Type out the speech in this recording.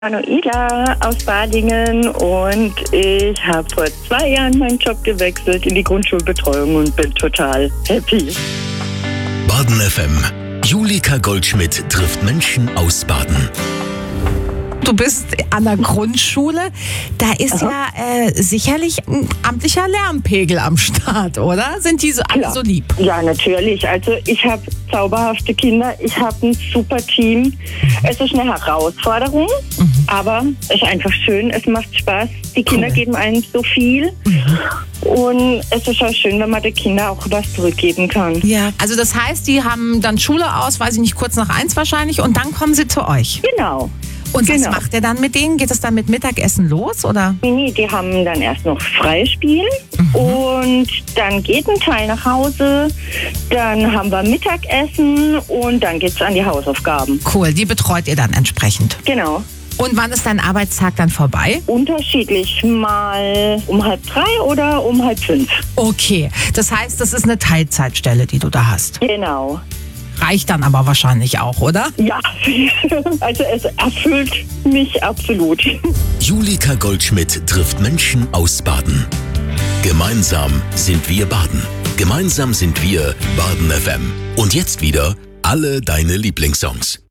Manuela aus Badingen und ich habe vor 2 Jahren meinen Job gewechselt in die Grundschulbetreuung und bin total happy. Baden FM. Julika Goldschmidt trifft Menschen aus Baden. Du bist an der Grundschule. Da ist sicherlich ein amtlicher Lärmpegel am Start, oder? Sind die alle so lieb? Ja, natürlich. Also ich habe zauberhafte Kinder. Ich habe ein super Team. Es ist eine Herausforderung, aber es ist einfach schön. Es macht Spaß. Die Kinder geben einem so viel. Und es ist auch schön, wenn man den Kindern auch was zurückgeben kann. Ja, also das heißt, die haben dann Schule aus, weiß ich nicht, kurz nach 1 wahrscheinlich, und dann kommen sie zu euch. Genau. Und was macht ihr dann mit denen? Geht es dann mit Mittagessen los, oder? Nee, die haben dann erst noch Freispiel und dann geht ein Teil nach Hause, dann haben wir Mittagessen und dann geht's an die Hausaufgaben. Cool, die betreut ihr dann entsprechend. Genau. Und wann ist dein Arbeitstag dann vorbei? Unterschiedlich, mal um 2:30 oder um 4:30. Okay, das heißt, das ist eine Teilzeitstelle, die du da hast. Genau. Reicht dann aber wahrscheinlich auch, oder? Ja, also es erfüllt mich absolut. Julika Goldschmidt trifft Menschen aus Baden. Gemeinsam sind wir Baden. Gemeinsam sind wir Baden FM. Und jetzt wieder alle deine Lieblingssongs.